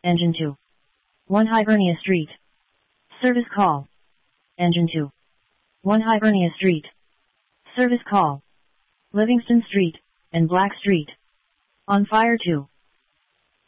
Engine 2. 1 Hibernia Street. Service call. Engine 2. 1 Hibernia Street. Service call. Livingston Street and Black Street. On fire 2.